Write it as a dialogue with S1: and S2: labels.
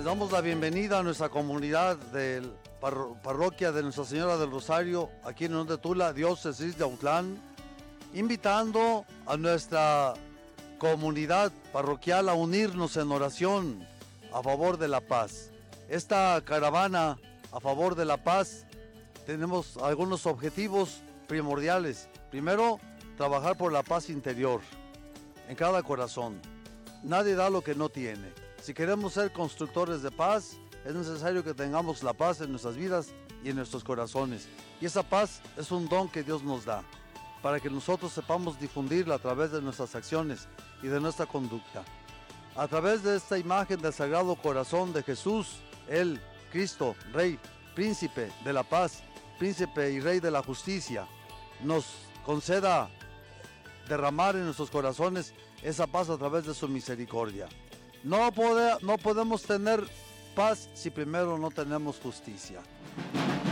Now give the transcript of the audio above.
S1: Les damos la bienvenida a nuestra comunidad de parroquia de Nuestra Señora del Rosario, aquí en Unión de Tula, diócesis de Autlán, invitando a nuestra comunidad parroquial a unirnos en oración a favor de la paz. Esta caravana a favor de la paz, tenemos algunos objetivos primordiales. Primero, trabajar por la paz interior en cada corazón. Nadie da lo que no tiene. Si queremos ser constructores de paz, es necesario que tengamos la paz en nuestras vidas y en nuestros corazones. Y esa paz es un don que Dios nos da, para que nosotros sepamos difundirla a través de nuestras acciones y de nuestra conducta. A través de esta imagen del Sagrado Corazón de Jesús, el Cristo, Rey, Príncipe de la paz, Príncipe y Rey de la justicia, nos conceda derramar en nuestros corazones esa paz a través de su misericordia. No podemos tener paz si primero no tenemos justicia.